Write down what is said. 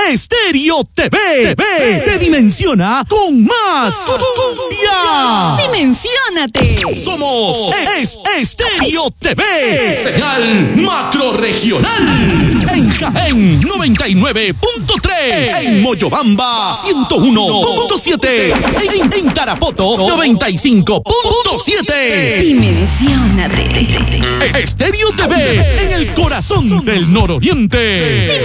Estéreo TV. Te dimensiona con más cumbia. ¡Dimensiónate! Somos Estéreo TV. Señal macrorregional. En Jaén 99.3. En Moyobamba 101.7. En Tarapoto 95.7. Dimensiónate. Estéreo TV en el corazón del nororiente.